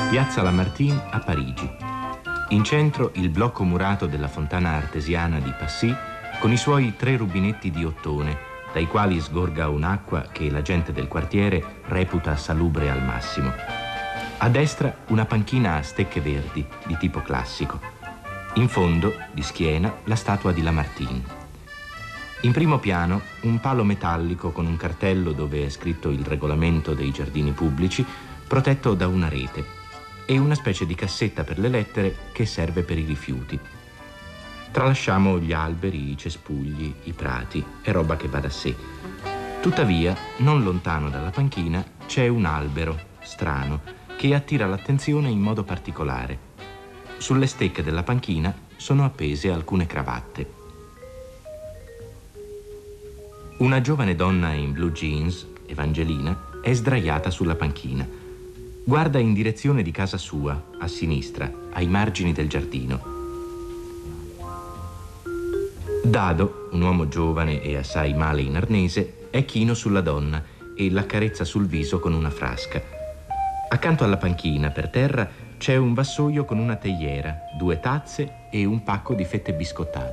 Piazza Lamartine a Parigi. In centro il blocco murato della fontana artesiana di Passy con i suoi 3 rubinetti di ottone, dai quali sgorga un'acqua che la gente del quartiere reputa salubre al massimo. A destra una panchina a stecche verdi di tipo classico. In fondo, di schiena, la statua di Lamartine. In primo piano un palo metallico con un cartello dove è scritto il regolamento dei giardini pubblici, protetto da una rete, e una specie di cassetta per le lettere che serve per i rifiuti. Tralasciamo gli alberi, i cespugli, i prati, è roba che va da sé. Tuttavia, non lontano dalla panchina c'è un albero strano che attira l'attenzione in modo particolare. Sulle stecche della panchina sono appese alcune cravatte. Una giovane donna in blue jeans, Evangelina, è sdraiata sulla panchina. Guarda in direzione di casa sua, a sinistra, ai margini del giardino. Dado, un uomo giovane e assai male in arnese, è chino sulla donna e l'accarezza sul viso con una frasca. Accanto alla panchina, per terra, c'è un vassoio con una teiera, 2 tazze e un pacco di fette biscottate.